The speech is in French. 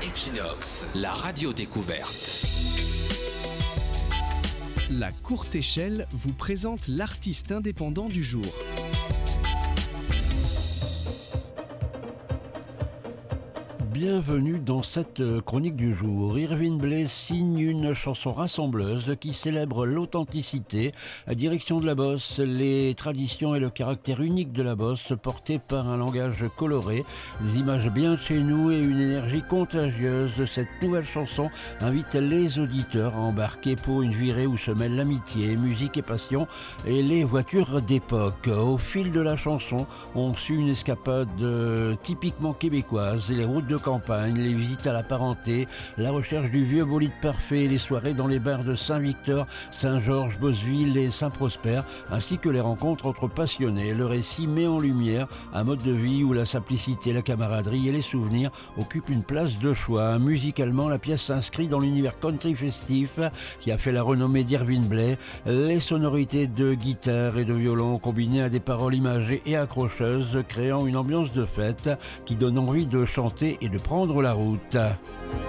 Equinox, la radio découverte. La courte échelle vous présente l'artiste indépendant du jour. Bienvenue dans cette chronique du jour. Irvine Blay signe une chanson rassembleuse qui célèbre l'authenticité, la direction de la bosse, les traditions et le caractère unique de la bosse porté par un langage coloré, des images bien de chez nous et une énergie contagieuse. Cette nouvelle chanson invite les auditeurs à embarquer pour une virée où se mêlent l'amitié, musique et passion et les voitures d'époque. Au fil de la chanson, on suit une escapade typiquement québécoise et les routes de campagne, les visites à la parenté, la recherche du vieux bolide parfait, les soirées dans les bars de Saint-Victor, Saint-Georges, Beauceville et Saint-Prosper, ainsi que les rencontres entre passionnés. Le récit met en lumière un mode de vie où la simplicité, la camaraderie et les souvenirs occupent une place de choix. Musicalement, la pièce s'inscrit dans l'univers country festif qui a fait la renommée d'Irvine Blay. Les sonorités de guitare et de violon combinées à des paroles imagées et accrocheuses, créant une ambiance de fête qui donne envie de chanter et de prendre la route.